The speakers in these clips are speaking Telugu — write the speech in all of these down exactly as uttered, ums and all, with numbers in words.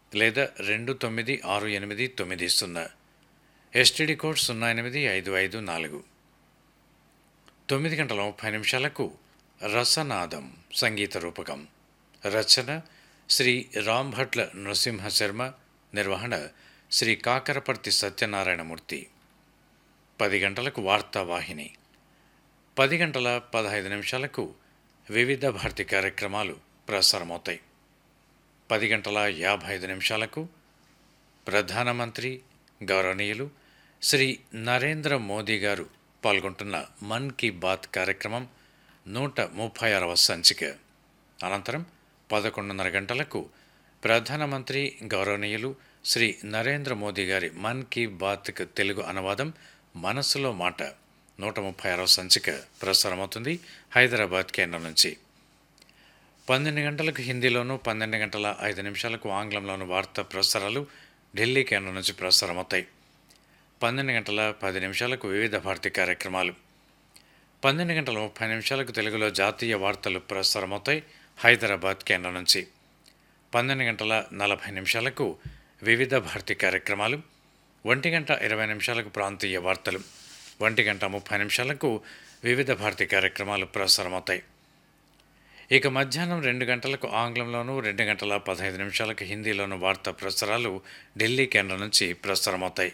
లేదా రెండు తొమ్మిది ఆరు ఎనిమిది తొమ్మిది సున్నా, ఎస్టీడీ కోడ్ సున్నా ఎనిమిది ఐదు ఐదు నాలుగు. తొమ్మిది గంటల ముప్పై నిమిషాలకు రసనాదం సంగీత రూపకం. రచన శ్రీ రాంభట్ల నృసింహ శర్మ. నిర్వహణ శ్రీ కాకరపర్తి సత్యనారాయణమూర్తి. పది గంటలకు వార్తావాహిని. పది గంటల పదహైదు నిమిషాలకు వివిధ భారతి కార్యక్రమాలు ప్రసారమవుతాయి. పది గంటల యాభై ఐదు నిమిషాలకు ప్రధానమంత్రి గౌరవనీయులు శ్రీ నరేంద్ర మోదీ గారు పాల్గొంటున్న మన్ కీ బాత్ కార్యక్రమం నూట ముప్పై ఆరవ సంచిక. అనంతరం పదకొండున్నర గంటలకు ప్రధానమంత్రి గౌరవనీయులు శ్రీ నరేంద్ర మోదీ గారి మన్ కీ బాత్కు తెలుగు అనువాదం మనసులో మాట నూట ముప్పై ఆరవ సంచిక ప్రసారమవుతుంది హైదరాబాద్ కేంద్రం నుంచి. పన్నెండు గంటలకు హిందీలోను, పన్నెండు గంటల ఐదు నిమిషాలకు ఆంగ్లంలోను వార్తా ప్రసారాలు ఢిల్లీ కేంద్రం నుంచి ప్రసారమవుతాయి. పన్నెండు గంటల పది నిమిషాలకు వివిధ భారతి కార్యక్రమాలు. పన్నెండు గంటల ముప్పై నిమిషాలకు తెలుగులో జాతీయ వార్తలు ప్రసారమవుతాయి హైదరాబాద్ కేంద్రం నుంచి. పన్నెండు గంటల నలభై నిమిషాలకు వివిధ భారతి కార్యక్రమాలు. ఒంటి గంట ఇరవై నిమిషాలకు ప్రాంతీయ వార్తలు. ఒంటి గంట ముప్పై నిమిషాలకు వివిధ భారతి కార్యక్రమాలు ప్రసారమవుతాయి. ఇక మధ్యాహ్నం రెండు గంటలకు ఆంగ్లంలోను, రెండు గంటల పదహైదు నిమిషాలకు హిందీలోను వార్తా ప్రసారాలు ఢిల్లీ కేంద్రం నుంచి ప్రసారమవుతాయి.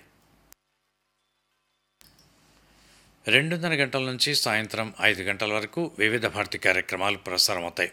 రెండున్నర గంటల నుంచి సాయంత్రం ఐదు గంటల వరకు వివిధ భారతి కార్యక్రమాలు ప్రసారమవుతాయి.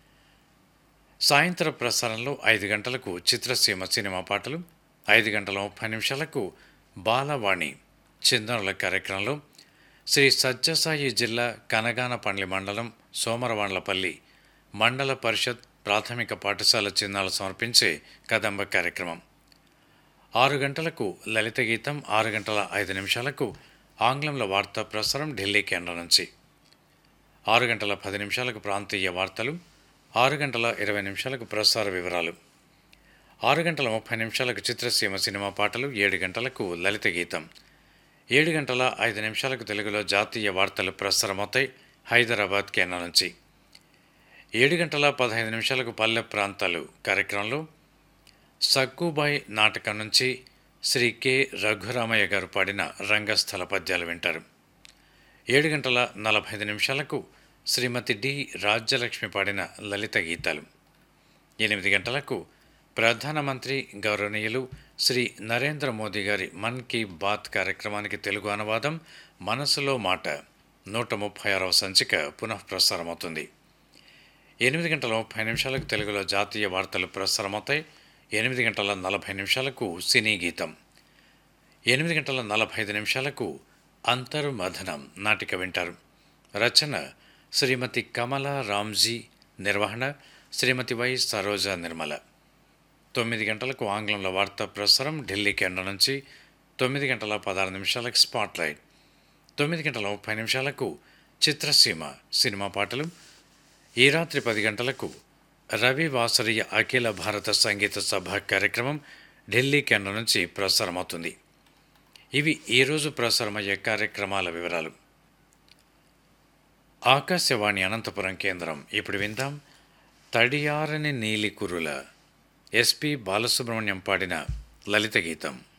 సాయంత్రం ప్రసారంలో ఐదు గంటలకు చిత్రసీమ సినిమా పాటలు, ఐదు గంటల ముప్పై నిమిషాలకు బాలవాణి చిందనుల కార్యక్రమంలో శ్రీ సత్యసాయి జిల్లా కనగానపల్లి మండలం సోమరవాండ్లపల్లి మండల పరిషత్ ప్రాథమిక పాఠశాల చిన్నాలు సమర్పించే కదంబ కార్యక్రమం. ఆరు గంటలకు లలిత గీతం, ఆరు గంటల ఐదు నిమిషాలకు ఆంగ్లంలో వార్తా ప్రసారం ఢిల్లీ కేంద్రం నుంచి. ఆరు గంటల పది నిమిషాలకు ప్రాంతీయ వార్తలు, ఆరు గంటల ఇరవై నిమిషాలకు ప్రసార వివరాలు, ఆరు గంటల ముప్పై నిమిషాలకు చిత్రసీమ సినిమా పాటలు, ఏడు గంటలకు లలిత గీతం, ఏడు గంటల ఐదు నిమిషాలకు తెలుగులో జాతీయ వార్తలు ప్రసారమవుతాయి హైదరాబాద్ కేంద్రం నుంచి. ఏడు గంటల పదహైదు నిమిషాలకు పల్లె ప్రాంతాలు కార్యక్రమంలో సక్కుబాయ్ నాటకం నుంచి శ్రీ కె రఘురామయ్య గారు పాడిన రంగస్థల పద్యాలు వింటారు. ఏడు గంటల నలభై ఐదు నిమిషాలకు శ్రీమతి డి రాజ్యలక్ష్మి పాడిన లలిత గీతాలు. ఎనిమిది గంటలకు ప్రధానమంత్రి గౌరవనీయులు శ్రీ నరేంద్ర మోదీ గారి మన్ కీ బాత్ కార్యక్రమానికి తెలుగు అనువాదం మనసులో మాట నూట ముప్పై ఆరవ సంచిక పునఃప్రసారమవుతుంది. ఎనిమిది గంటల ముప్పై నిమిషాలకు తెలుగులో జాతీయ వార్తలు ప్రసారమవుతాయి. ఎనిమిది గంటల నలభై నిమిషాలకు సినీ గీతం, ఎనిమిది గంటల నలభై ఐదు నిమిషాలకు అంతర్మథనం నాటిక వింటారు. రచన శ్రీమతి కమలా రామ్జీ. నిర్వహణ శ్రీమతి వై సరోజా నిర్మల. తొమ్మిది గంటలకు ఆంగ్లంలో వార్తా ప్రసారం ఢిల్లీ కేంద్రం నుంచి. తొమ్మిది గంటల పదహారు నిమిషాలకు స్పాట్లైట్, తొమ్మిది గంటల ముప్పై నిమిషాలకు చిత్రసీమ సినిమా పాటలు. ఈ రాత్రి పది గంటలకు రవి వాసరియ అఖిల భారత సంగీత సభ కార్యక్రమం ఢిల్లీ కేంద్రం నుంచి ప్రసారమవుతుంది. ఇవి ఈరోజు ప్రసారమయ్యే కార్యక్రమాల వివరాలు. ఆకాశవాణి అనంతపురం కేంద్రం. ఇప్పుడు విందాం తడియారని నీలి కురుల ఎస్పి బాలసుబ్రహ్మణ్యం పాడిన లలిత గీతం.